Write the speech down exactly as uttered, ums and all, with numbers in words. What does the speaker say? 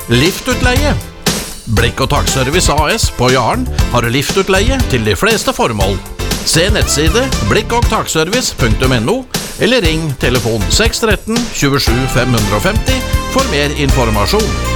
Liftutleie. Blikk og takservice A S på Jaren har liftutleie til de fleste formål. Se nettside blikk og takservice punktum no eller ring telefon seks ett tre, to sju, fem fem null for mer informasjon.